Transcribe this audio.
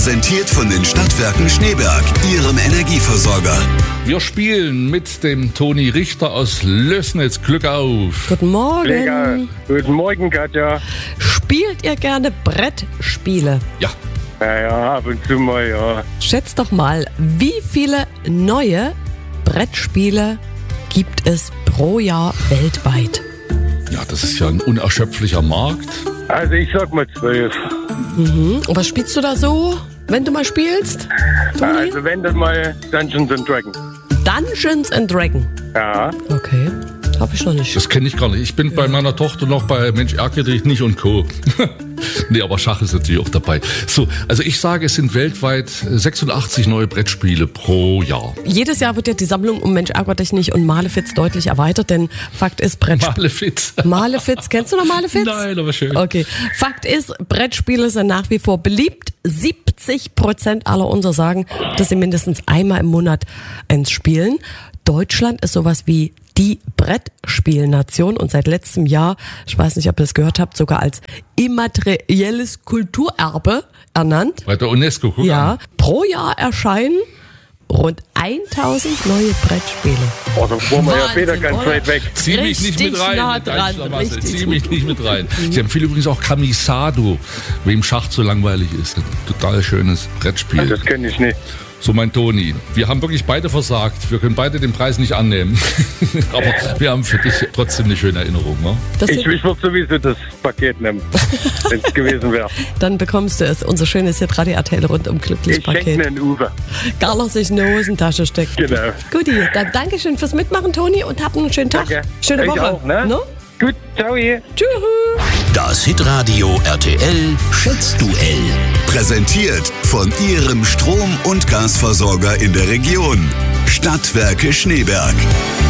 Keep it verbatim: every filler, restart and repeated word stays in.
Präsentiert von den Stadtwerken Schneeberg, Ihrem Energieversorger. Wir spielen mit dem Toni Richter aus Lößnitz. Glück auf. Guten Morgen. Lecker. Guten Morgen, Katja. Spielt ihr gerne Brettspiele? Ja. Ja, ja, ab und zu mal, ja. Schätzt doch mal, wie viele neue Brettspiele gibt es pro Jahr weltweit? Ja, das ist ja ein unerschöpflicher Markt. Also ich sag mal zwölf. Mhm. Und was spielst du da so, wenn du mal spielst, Toni? Also wenn das mal Dungeons and Dragons. Dungeons and Dragons. Ja. Okay, hab ich noch nicht. Das kenne ich gar nicht. Ich bin bei meiner Tochter noch bei Mensch ärgere dich nicht und Co. Nee, aber Schach ist natürlich auch dabei. So, also ich sage, es sind weltweit sechsundachtzig neue Brettspiele pro Jahr. Jedes Jahr wird ja die Sammlung um Mensch ärgere dich nicht und Malefiz deutlich erweitert, denn Fakt ist Brettspiele. Malefiz. Malefiz, kennst du noch Malefiz? Nein, aber schön. Okay, Fakt ist, Brettspiele sind nach wie vor beliebt. siebzig Prozent aller unserer sagen, dass sie mindestens einmal im Monat eins spielen. Deutschland ist sowas wie die Brettspielnation und seit letztem Jahr, ich weiß nicht, ob ihr das gehört habt, sogar als immaterielles Kulturerbe ernannt. Bei der UNESCO, guck Ja, an. pro Jahr erscheinen rund tausend neue Brettspiele. Oh, dann fahren wir ja Wahnsinn, später ganz oder? weit weg. Zieh mich nicht Richtig mit rein. nah in deinen dran, Schlamassel. richtig Zieh mich nicht mit rein. Ich empfehle übrigens auch Kamisado, wem Schach zu langweilig ist. Ein total schönes Brettspiel. Das kenne ich nicht. So, mein Toni, wir haben wirklich beide versagt. Wir können beide den Preis nicht annehmen. Aber wir haben für dich trotzdem eine schöne Erinnerung. Ne? Das Ich, sind, ich würde sowieso das Paket nehmen, wenn es gewesen wäre. dann bekommst du es, unser schönes Hitradio R T L rundum glücklich Ich schenke Paket. einen Uwe. Gar sich in eine Hosentasche steckt. Genau. Guti, dann Dankeschön fürs Mitmachen, Toni, und habt einen schönen Tag. Danke. Schöne Ich Woche. auch, ne? No? Gut, ciao. Tschüss. Das Hitradio R T L Schätzduell. Präsentiert von Ihrem Strom- und Gasversorger in der Region. Stadtwerke Schneeberg.